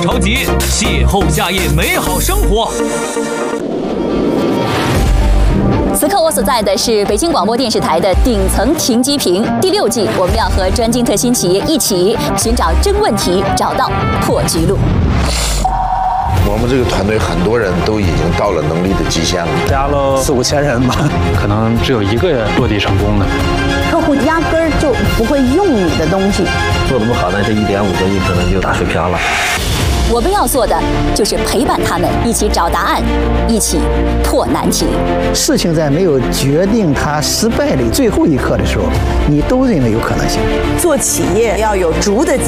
着急，邂逅夏夜美好生活。 此刻我所在的是北京广播电视台的顶层停机坪第6季，我们要和专精特新企业一起寻找真问题，找到破局路。 我们这个团队很多人都已经到了能力的极限了， 加了4、5千人吧， 可能只有1个落地成功的。 客户压根儿就不会用你的东西， 做得不好，那这1.5个亿可能就打水漂了。 我们要做的就是陪伴他们一起找答案，一起破难题。 事情在没有决定它失败的最后一刻的时候，你都认为有可能性。 做企业要有足的